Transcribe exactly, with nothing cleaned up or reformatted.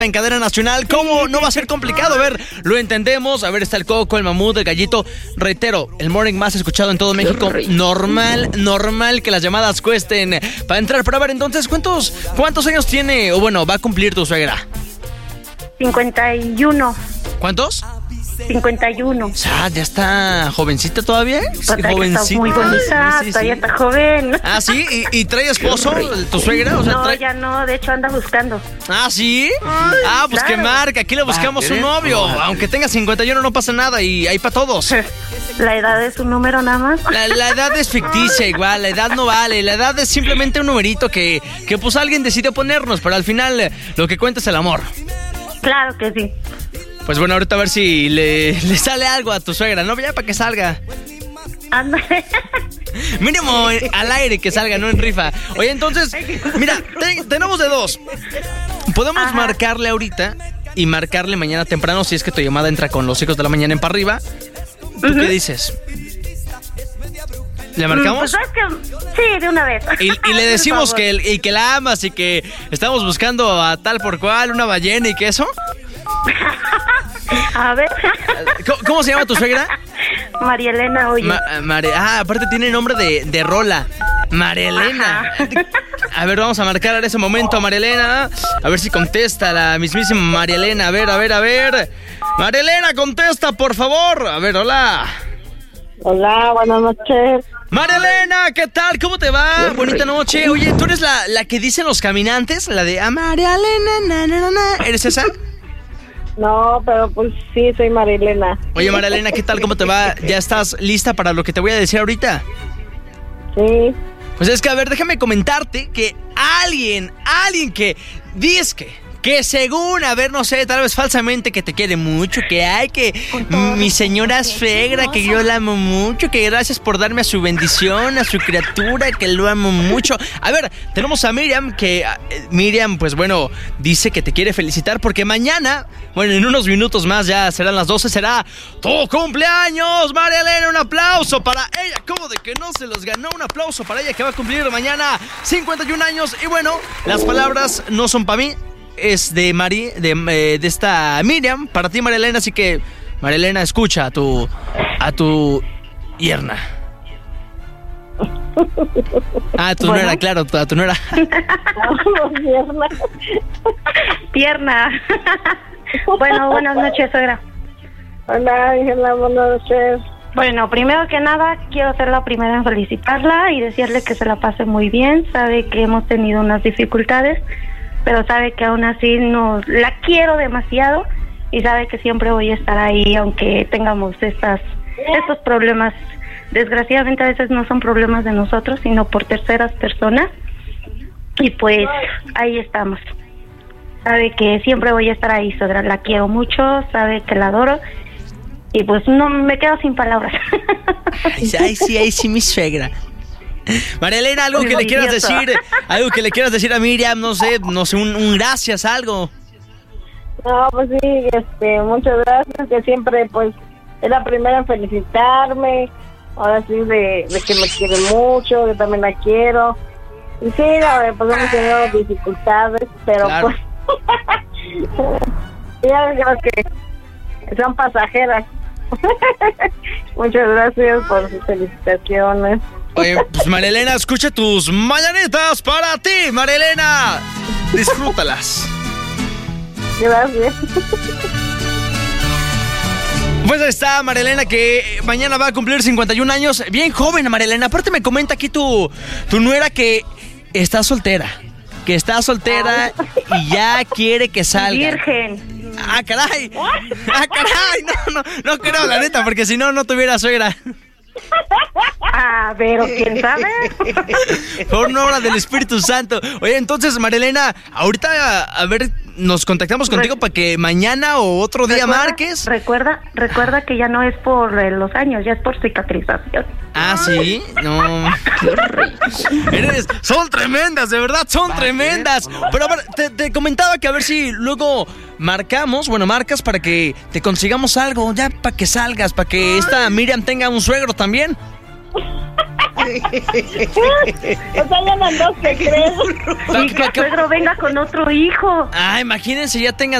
En cadena nacional, ¿cómo no va a ser complicado? A ver, lo entendemos. A ver, está el Coco, el Mamut, el Gallito. Reitero, el morning más escuchado en todo México. Normal, normal que las llamadas cuesten para entrar. Pero a ver, entonces, ¿cuántos, cuántos años tiene, o bueno, va a cumplir tu suegra? cincuenta y uno. ¿Cuántos? cincuenta y uno. O sea, ¿ya está jovencita todavía? Sí, jovencita. Está muy bonita, sí, sí, todavía sí. Está joven. Ah, ¿sí? ¿Y, y trae esposo tu suegra? O sea, no, trae... ya no, de hecho anda buscando. Ah, ¿sí? Ah, pues claro. Que marca, aquí le buscamos un novio. Aunque tenga cincuenta y uno no pasa nada y hay para todos. ¿La edad es un número nada más? La, la edad es ficticia igual, la edad no vale. La edad es simplemente un numerito que, que pues alguien decidió ponernos, pero al final lo que cuenta es el amor. Claro que sí. Pues bueno, ahorita a ver si le, le sale algo a tu suegra, ¿no? Ya para que salga. Ándale. Mínimo al aire que salga, no en rifa. Oye, entonces, mira, te, tenemos de dos. Podemos Ajá. marcarle ahorita y marcarle mañana temprano si es que tu llamada entra con los hijos de la mañana en para arriba. ¿Tú uh-huh. qué dices? ¿Le marcamos? Pues es que sí, de una vez. Y, y le decimos que, y que la amas y que estamos buscando a tal por cual, una ballena y que eso. A ver. ¿Cómo, ¿Cómo se llama tu suegra? María Elena, oye. Ma, Mare, ah, aparte tiene nombre de, de rola. María Elena. A ver, vamos a marcar en ese momento a María Elena. A ver si contesta la mismísima María Elena. A ver, a ver, a ver. María Elena, contesta, por favor. A ver, hola. Hola, buenas noches. María Elena, ¿qué tal? ¿Cómo te va? Qué Bonita rico. Noche. Oye, ¿tú eres la, la que dicen los caminantes? La de a María Elena, na, na, na, na. ¿Eres esa? No, pero pues sí, soy María Elena. Oye, María Elena, ¿qué tal? ¿Cómo te va? ¿Ya estás lista para lo que te voy a decir ahorita? Sí. Pues es que, a ver, déjame comentarte que alguien, alguien que dice que, que según, a ver, no sé, tal vez falsamente que te quiere mucho, que hay que mi señora suegra, que yo la amo mucho, que gracias por darme a su bendición, a su criatura, que lo amo mucho. A ver, tenemos a Miriam, que eh, Miriam, pues bueno, dice que te quiere felicitar porque mañana, bueno, en unos minutos más ya serán las doce, será tu cumpleaños, María Elena. Un aplauso para ella. ¿Cómo de que no se los ganó? Un aplauso para ella que va a cumplir mañana cincuenta y un años. Y bueno, las palabras no son para mí. Es de Mari, de, eh, de esta Miriam, para ti, María Elena, así que María Elena, escucha a tu a tu yerna. Ah, tu bueno. nuera, claro, a tu nuera. Tierna. Tierna. Bueno, buenas noches, suegra. Hola, Ángela, buenas noches. Bueno, primero que nada, quiero ser la primera en felicitarla y decirle que se la pase muy bien. Sabe que hemos tenido unas dificultades, pero sabe que aún así nos la quiero demasiado y sabe que siempre voy a estar ahí aunque tengamos estas estos problemas. Desgraciadamente a veces no son problemas de nosotros, sino por terceras personas. Y pues ahí estamos. Sabe que siempre voy a estar ahí, suegra. La quiero mucho, sabe que la adoro. Y pues no me quedo sin palabras. Ay, ay sí, ay sí, mi suegra. María Elena, algo que le quieras decir, algo que le quieras decir a Miriam, no sé, no sé, un, un gracias, algo. No, pues sí, este, muchas gracias, que siempre, pues, es la primera en felicitarme, ahora sí, de, de que me quiere mucho, que también la quiero, y sí, la, pues hemos tenido dificultades, pero claro. Pues, ya creo que son pasajeras. Muchas gracias por sus felicitaciones. Oye, pues María Elena, escucha tus mañanitas para ti, María Elena. Disfrútalas. Gracias. Pues ahí está María Elena, que mañana va a cumplir cincuenta y un años. Bien joven, María Elena. Aparte me comenta aquí tu, tu nuera que está soltera. Que está soltera y ya quiere que salga. Virgen. Ah, caray. Ah, caray. No, no, no creo, la neta, porque si no, no tuviera suegra. Ah, pero quién sabe. Por una obra del Espíritu Santo. Oye, entonces, María Elena, ahorita, a ver, nos contactamos contigo Re- para que mañana o otro día recuerda, marques. Recuerda, recuerda que ya no es por eh, los años, ya es por cicatrización. Ah, ¿sí? No. Eres, son tremendas, de verdad, son tremendas. Pero a ver, te, te comentaba que a ver si luego marcamos, bueno, marcas para que te consigamos algo, ya para que salgas, para que esta Miriam tenga un suegro también. O sea, ya mandó, ¿qué crees? Y que el suegro venga con otro hijo. Ah, imagínense, ya tengan